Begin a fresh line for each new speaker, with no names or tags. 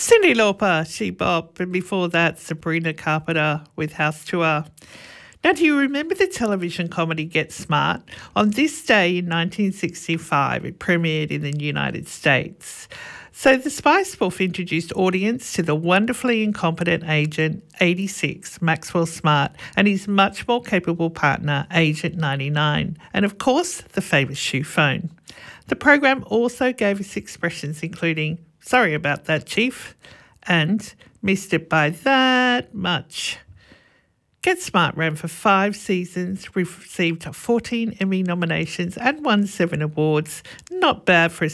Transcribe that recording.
Cyndi Lauper, She Bop, and before that, Sabrina Carpenter with House Tour. Now, do you remember the television comedy Get Smart? On this day in 1965, it premiered in the United States. So the Spice Wolf introduced audience to the wonderfully incompetent Agent 86, Maxwell Smart, and his much more capable partner, Agent 99, and of course, the famous shoe phone. The program also gave us expressions including, "Sorry about that, Chief," and "Missed it by that much." Get Smart ran for 5 seasons, received 14 Emmy nominations and won 7 awards. Not bad for a